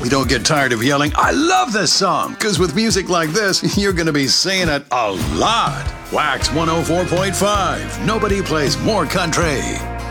you don't get tired of yelling, "I love this song," because with music like this, you're going to be saying it a lot. Wax 104.5. Nobody plays more country.